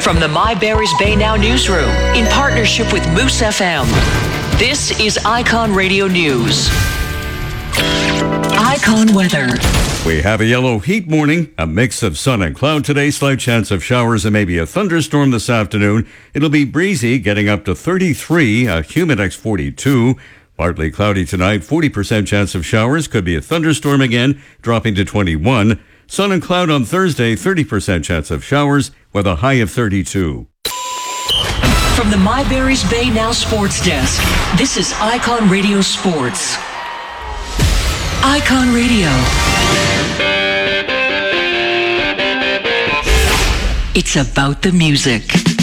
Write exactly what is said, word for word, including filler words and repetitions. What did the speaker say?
From the My Barry's Bay Now newsroom, in partnership with Moose F M, this is Icon Radio News. Icon weather. We have a yellow heat warning, a mix of sun and cloud today, slight chance of showers and maybe a thunderstorm this afternoon. It'll be breezy, getting up to thirty-three, a humidex forty-two. Partly cloudy tonight, forty percent chance of showers, could be a thunderstorm again, dropping to twenty-one. Sun and cloud on Thursday, thirty percent chance of showers with a high of thirty-two. From the My Barry's Bay Now Sports Desk, this is Icon Radio Sports. Icon Radio. It's about the music.